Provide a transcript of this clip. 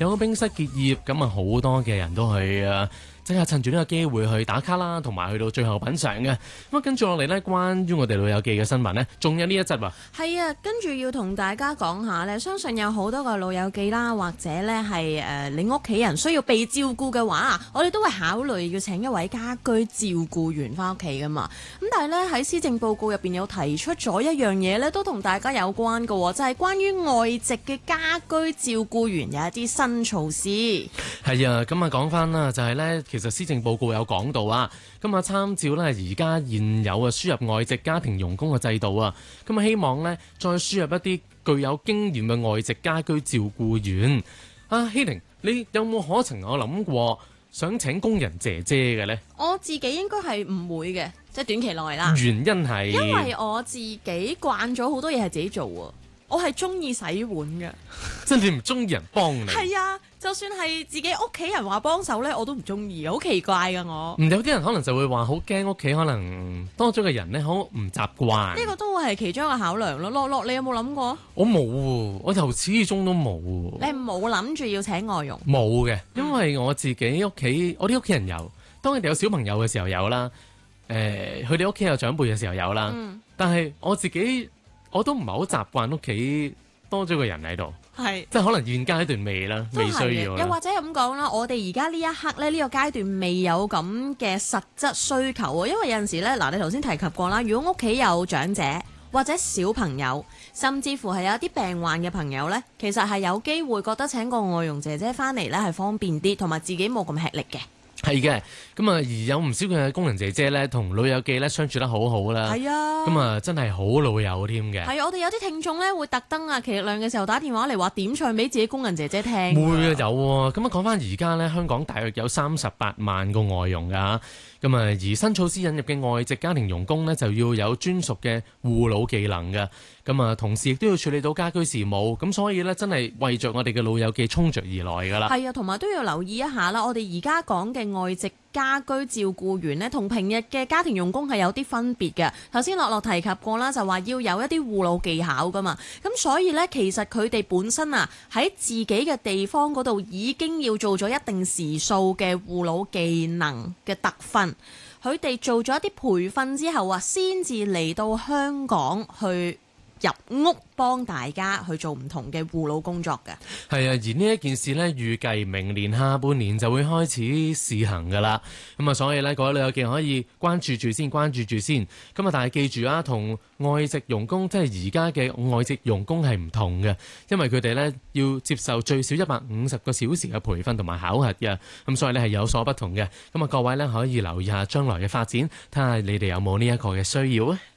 有冰室結業，咁啊好多嘅人都去即係趁住呢個機會去打卡啦，同埋去到最後品嚐嘅。咁啊，跟住落嚟呢，關於我哋老友記嘅新聞呢，仲有呢一則喎。 係啊，跟住要同大家講下呢，相信有好多個老友記啦，或者呢係你屋企人需要被照顧嘅話，我哋都會考慮要請一位家居照顧員翻屋企噶嘛。咁但係呢，喺施政報告入邊有提出咗一樣嘢呢，都同大家有關嘅喎，就係關於外籍嘅家居照顧員有一啲新措施。 係啊，咁啊講翻啦，就係呢。其實施政報告有講到啊，咁啊參照咧而家現有嘅輸入外籍家庭傭工嘅制度啊，咁啊希望咧再輸入一啲具有經驗嘅外籍家居照顧員。啊，希玲，你有冇可曾有諗過想請工人姐姐嘅呢？ 我自己應該係唔會嘅，即係短期內啦。 原因係因為我自己慣咗好多嘢係自己做喎，我係中意洗碗嘅。 即係你唔中意人幫你？ 係啊。就算係自己屋企人話幫手呢，我都唔中意，好奇怪㗎我。 有啲人可能就會話好驚屋企可能多咗個人呢，好唔習慣。 呢個都會係其中一個考量咯。樂，你有冇諗過？ 我冇喎，我由始至終都冇喎。 你冇諗住要請外傭？ 冇嘅，因為我自己屋企，我啲屋企人有，當佢哋有小朋友嘅時候有啦，佢哋屋企有長輩嘅時候有啦。但係我自己我都唔係好習慣屋企多咗個人喺度。係，即係可能現階段未啦，未需要啦。 又或者咁講啦，我哋而家呢一刻咧，呢個階段未有咁嘅實質需求喎。因為有陣時咧，嗱，你頭先提及過啦，如果屋企有長者或者小朋友，甚至乎係有啲病患嘅朋友咧，其實係有機會覺得請個外傭姐姐翻嚟咧係方便啲，同埋自己冇咁吃力嘅。係嘅，咁啊而有唔少嘅工人姐姐咧，同老友記咧相處得好好啦。 係啊， 咁啊真係好老友添嘅。 係啊，我哋有啲聽眾咧會特登啊，其實亮嘅時候打電話嚟話點唱俾自己工人姐姐聽。 會啊，有喎。咁啊講翻而家咧，香港大約有38萬個外傭㗎。咁啊而新措施引入嘅外籍家庭傭工呢，就要有專屬嘅護老技能嘅。咁啊同時亦都要處理到家居事務。咁所以呢，真係為着我哋嘅老友記衝着而來㗎啦。 係啊，同埋都要留意一下啦。我哋而家講嘅外籍家居照顧員呢，同平日嘅家庭傭工係有啲分別嘅。頭先樂提及過啦，就話要有一啲護老技巧噶嘛。咁所以呢，其實佢哋本身啊喺自己嘅地方嗰度已經要做咗一定時數嘅護老技能嘅特訓。佢哋做咗一啲培訓之後啊，先至嚟到香港去入屋幫大家去做唔同嘅護老工作嘅。係啊， 而呢一件事呢，預計明年下半年就會開始試行噶啦。咁啊，所以呢，各位老友記可以關注住先。咁啊，但係記住啊，同外籍傭工即係而家嘅外籍傭工係唔同嘅，因為佢哋呢要接受最少150個小時嘅培訓同埋考核嘅。咁所以呢係有所不同嘅。咁啊，各位呢可以留意下將來嘅發展，睇下你哋有冇呢一個嘅需要啊。